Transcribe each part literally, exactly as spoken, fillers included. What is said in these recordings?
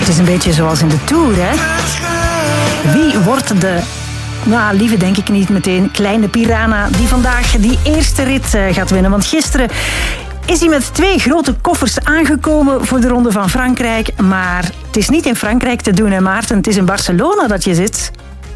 Het is een beetje zoals in de Tour, hè? Wie wordt de... Nou, lieve denk ik niet meteen. Kleine Piranha die vandaag die eerste rit gaat winnen. Want gisteren is hij met twee grote koffers aangekomen voor de Ronde van Frankrijk. Maar het is niet in Frankrijk te doen, hè Maarten? Het is in Barcelona dat je zit.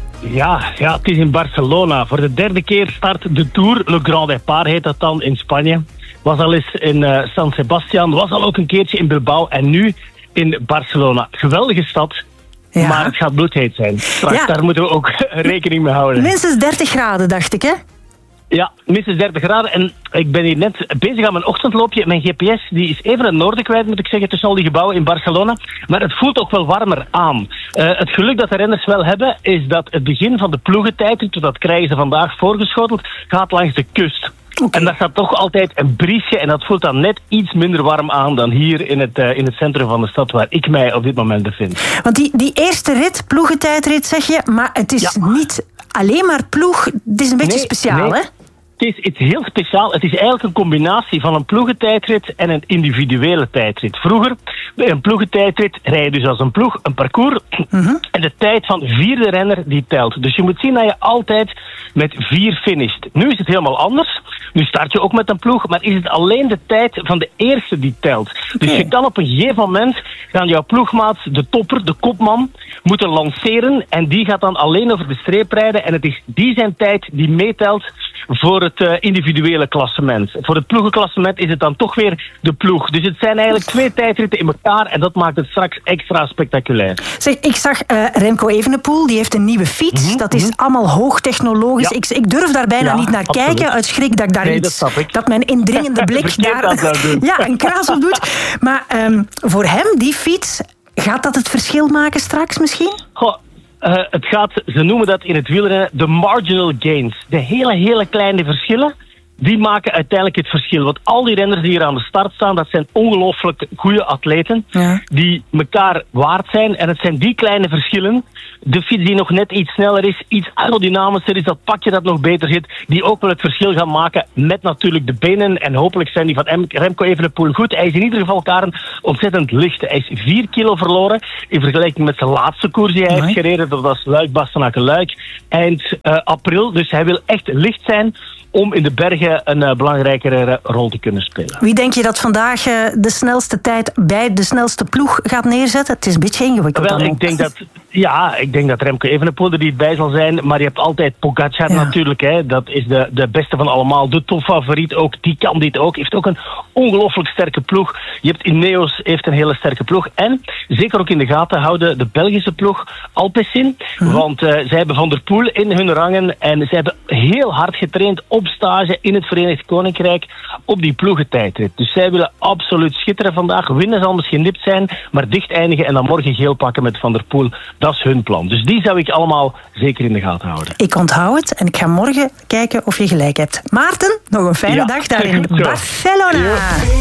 Ja, ja, het is in Barcelona. Voor de derde keer start de Tour. Le Grand Départ heet dat dan in Spanje. Was al eens in uh, San Sebastian. Was al ook een keertje in Bilbao. En nu in Barcelona. Geweldige stad. Ja. Maar het gaat bloedheet zijn. Straks, ja. Daar moeten we ook rekening mee houden. Minstens dertig graden, dacht ik, hè? Ja, minstens dertig graden. En ik ben hier net bezig aan mijn ochtendloopje. Mijn G P S die is even het noorden kwijt, moet ik zeggen, tussen al die gebouwen in Barcelona. Maar het voelt ook wel warmer aan. Uh, het geluk dat de renners wel hebben, is dat het begin van de ploegentijd, dat krijgen ze vandaag voorgeschoteld, gaat langs de kust. Okay. En daar staat toch altijd een briesje en dat voelt dan net iets minder warm aan dan hier in het, uh, in het centrum van de stad waar ik mij op dit moment bevind. Want die, die eerste rit, ploegentijdrit zeg je, maar het is ja. niet alleen maar ploeg, het is een beetje nee, speciaal, nee. hè? Het is iets heel speciaal. Het is eigenlijk een combinatie van een ploegentijdrit en een individuele tijdrit. Vroeger, bij een ploegentijdrit, rij je dus als een ploeg een parcours. Mm-hmm. En de tijd van de vierde renner die telt. Dus je moet zien dat je altijd met vier finisht. Nu is het helemaal anders. Nu start je ook met een ploeg, maar is het alleen de tijd van de eerste die telt. Dus okay. je kan op een gegeven moment gaan jouw ploegmaat, de topper, de kopman, moeten lanceren. En die gaat dan alleen over de streep rijden. En het is die zijn tijd die meetelt voor het uh, individuele klassement. Voor het ploegenklassement is het dan toch weer de ploeg. Dus het zijn eigenlijk twee tijdritten in elkaar en dat maakt het straks extra spectaculair. Zeg, ik zag uh, Remco Evenepoel, die heeft een nieuwe fiets. Mm-hmm, dat is mm-hmm. allemaal hoogtechnologisch. Ja. Ik, ik durf daar bijna ja, niet naar absoluut. kijken, uit schrik dat ik daar nee, iets... Dat, dat mijn indringende blik daar ja, een kraas op doet. Maar um, voor hem, die fiets, gaat dat het verschil maken straks misschien? Goh. Uh, het gaat, ze noemen dat in het wielrennen de marginal gains. De hele, hele kleine verschillen, die maken uiteindelijk het verschil. Want al die renners die hier aan de start staan, dat zijn ongelooflijk goede atleten. Ja. Die elkaar waard zijn. En het zijn die kleine verschillen. De fiets die nog net iets sneller is, iets aerodynamischer is, dat pakje dat nog beter zit, die ook wel het verschil gaan maken met natuurlijk de benen. En hopelijk zijn die van Remco Evenepoel goed. Hij is in ieder geval, Karen, ontzettend licht. Hij is vier kilo verloren in vergelijking met zijn laatste koers die hij nee. heeft gereden. Dat was Luik-Bastenaken-Luik eind uh, april. Dus hij wil echt licht zijn om in de bergen een uh, belangrijkere rol te kunnen spelen. Wie denk je dat vandaag uh, de snelste tijd bij de snelste ploeg gaat neerzetten? Het is een beetje ingewikkeld. Wel, ik denk dat, ja, ik denk dat Remco Evenepoel er niet bij zal zijn, maar je hebt altijd Pogacar ja. natuurlijk. Hè. Dat is de, de beste van allemaal. De topfavoriet ook. Die kan dit ook. Heeft ook een ongelooflijk sterke ploeg. Je hebt Ineos, heeft een hele sterke ploeg. En zeker ook in de gaten houden de Belgische ploeg Alpecin. Mm-hmm. Want uh, zij hebben Van der Poel in hun rangen en zij hebben heel hard getraind op stage in het Verenigd Koninkrijk op die ploegentijdrit. Dus zij willen absoluut schitteren vandaag. Winnen zal misschien nipt zijn, maar dicht eindigen en dan morgen geel pakken met Van der Poel. Dat is hun plan. Dus die zou ik allemaal zeker in de gaten houden. Ik onthoud het en ik ga morgen kijken of je gelijk hebt. Maarten, nog een fijne ja, dag daar in Barcelona. Ja.